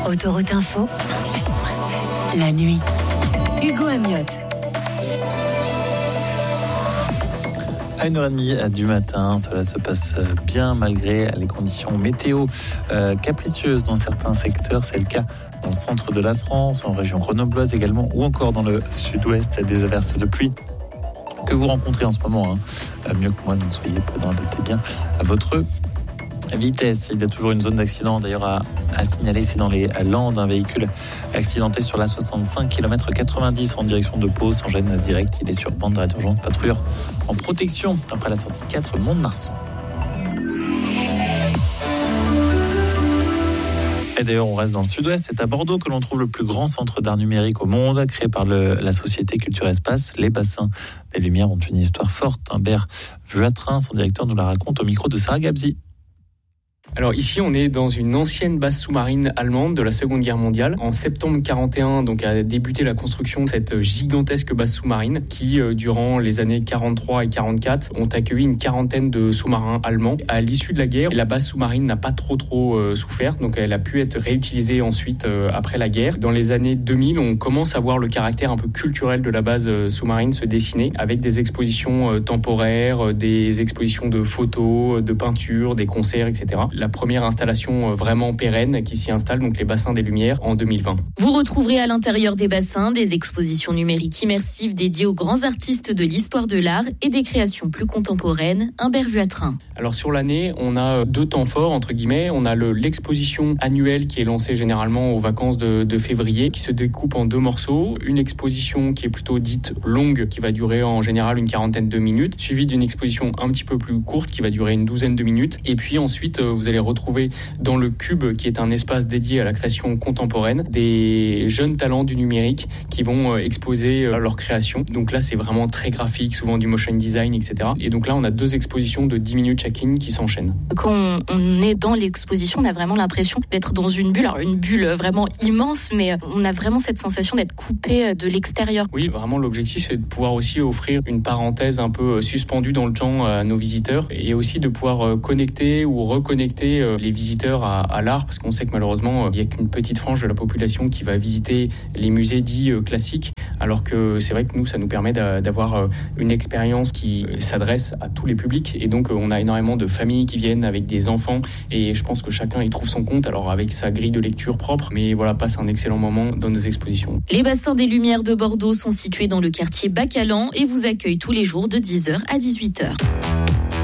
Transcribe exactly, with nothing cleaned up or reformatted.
Autoroute Info, cent sept virgule sept. La nuit. Hugo Amiotte. À une heure trente du matin, cela se passe bien malgré les conditions météo euh, capricieuses dans certains secteurs. C'est le cas dans le centre de la France, en région grenobloise également, ou encore dans le sud-ouest, des averses de pluie que vous rencontrez en ce moment. Hein. Mieux que moi, donc soyez prudents, adaptez bien à votre vitesse. Il y a toujours une zone d'accident d'ailleurs à, à signaler, c'est dans les Landes, un véhicule accidenté sur la soixante-cinq kilomètres quatre-vingt-dix en direction de Pau, sans gêne directe. Il est sur bande d'arrêt d'urgence, patrouilleur en protection après la sortie quatre Mont-de-Marsan. Et d'ailleurs, on reste dans le sud-ouest. C'est à Bordeaux que l'on trouve le plus grand centre d'art numérique au monde, créé par le, la société Culture Espace. Les bassins des Lumières ont une histoire forte. Humbert Vuatrin, son directeur, nous la raconte au micro de Sarah Gabzi. Alors ici, on est dans une ancienne base sous-marine allemande de la Seconde Guerre mondiale. En septembre quarante et un, donc a débuté la construction de cette gigantesque base sous-marine qui, euh, durant les années quarante-trois et quarante-quatre, ont accueilli une quarantaine de sous-marins allemands. À l'issue de la guerre, la base sous-marine n'a pas trop trop euh, souffert, donc elle a pu être réutilisée ensuite euh, après la guerre. Dans les années deux mille, on commence à voir le caractère un peu culturel de la base euh, sous-marine se dessiner avec des expositions euh, temporaires, euh, des expositions de photos, de peintures, des concerts, et cetera. La première installation vraiment pérenne qui s'y installe, donc les bassins des Lumières, en deux mille vingt. Vous retrouverez à l'intérieur des bassins des expositions numériques immersives dédiées aux grands artistes de l'histoire de l'art et des créations plus contemporaines. Humbert Vuatrin. Alors sur l'année, on a deux temps forts, entre guillemets. On a le, l'exposition annuelle qui est lancée généralement aux vacances de, de février, qui se découpe en deux morceaux. Une exposition qui est plutôt dite longue, qui va durer en général une quarantaine de minutes, suivie d'une exposition un petit peu plus courte, qui va durer une douzaine de minutes. Et puis ensuite, vous allez retrouver dans le Cube, qui est un espace dédié à la création contemporaine, des jeunes talents du numérique qui vont exposer leurs créations. Donc là, c'est vraiment très graphique, souvent du motion design, et cetera. Et donc là, on a deux expositions de dix minutes chacune qui s'enchaînent. Quand on est dans l'exposition, on a vraiment l'impression d'être dans une bulle. Alors une bulle vraiment immense, mais on a vraiment cette sensation d'être coupé de l'extérieur. Oui, vraiment, l'objectif, c'est de pouvoir aussi offrir une parenthèse un peu suspendue dans le temps à nos visiteurs et aussi de pouvoir connecter ou reconnecter les visiteurs à, à l'art, parce qu'on sait que malheureusement, il n'y a qu'une petite frange de la population qui va visiter les musées dits classiques, alors que c'est vrai que nous, ça nous permet d'avoir une expérience qui s'adresse à tous les publics, et donc on a énormément de familles qui viennent avec des enfants, et je pense que chacun y trouve son compte, alors avec sa grille de lecture propre, mais voilà, passe un excellent moment dans nos expositions. Les bassins des Lumières de Bordeaux sont situés dans le quartier Bacalan et vous accueillent tous les jours de dix heures à dix-huit heures.